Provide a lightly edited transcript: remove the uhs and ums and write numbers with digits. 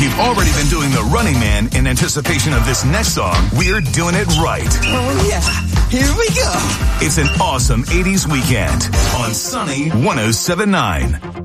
we've already been doing the Running Man in anticipation of this next song, we're doing it right. Oh, yeah. Here we go. It's an awesome 80s weekend on Sunny 107.9.